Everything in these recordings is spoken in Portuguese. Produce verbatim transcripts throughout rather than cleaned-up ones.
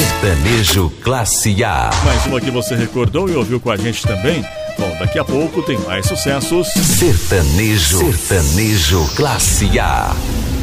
Sertanejo Classe A. Mais uma que você recordou e ouviu com a gente também. Bom, daqui a pouco tem mais sucessos. Sertanejo, Sertanejo Classe A.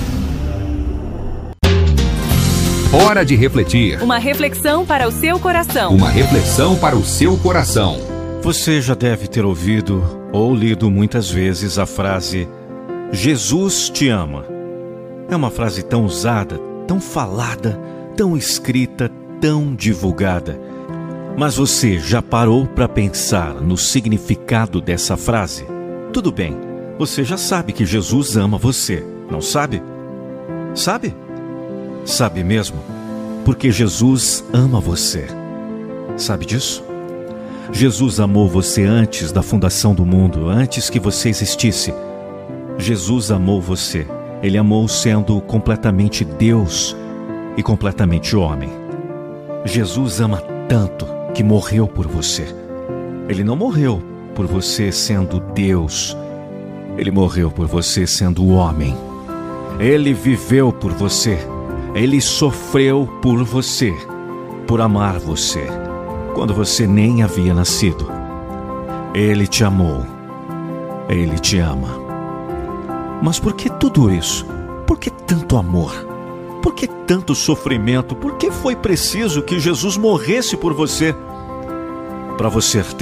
Hora de refletir. Uma reflexão para o seu coração. Uma reflexão para o seu coração. Você já deve ter ouvido ou lido muitas vezes a frase Jesus te ama. É uma frase tão usada, tão falada, tão escrita, tão divulgada. Mas você já parou para pensar no significado dessa frase? Tudo bem, você já sabe que Jesus ama você, não sabe? Sabe? Sabe mesmo? Porque Jesus ama você. Sabe disso? Jesus amou você antes da fundação do mundo, antes que você existisse. Jesus amou você. Ele amou sendo completamente Deus e completamente homem. Jesus ama tanto que morreu por você. Ele não morreu por você sendo Deus. Ele morreu por você sendo homem. Ele viveu por você. Ele sofreu por você, por amar você, quando você nem havia nascido. Ele te amou. Ele te ama. Mas por que tudo isso? Por que tanto amor? Por que tanto sofrimento? Por que foi preciso que Jesus morresse por você? Para você ter